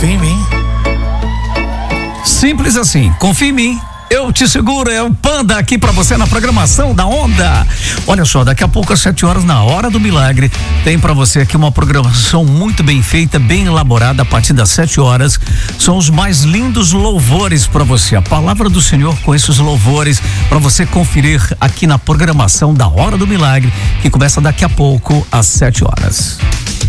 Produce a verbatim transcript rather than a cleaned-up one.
confia em mim. Simples assim, confia em mim. Eu te seguro, é o Panda aqui pra você na programação da Onda. Olha só, daqui a pouco às sete horas, na Hora do Milagre, tem pra você aqui uma programação muito bem feita, bem elaborada. A partir das sete horas, são os mais lindos louvores pra você. A palavra do Senhor com esses louvores pra você conferir aqui na programação da Hora do Milagre, que começa daqui a pouco às sete horas.